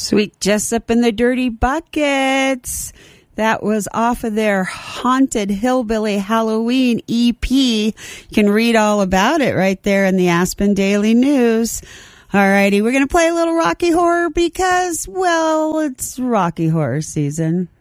Sweet Jessup and the Dirty Buckets. That was off of their Haunted Hillbilly Halloween EP. You can read all about it right there in the Aspen Daily News. Alrighty, we're going to play a little Rocky Horror because, well, it's Rocky Horror season.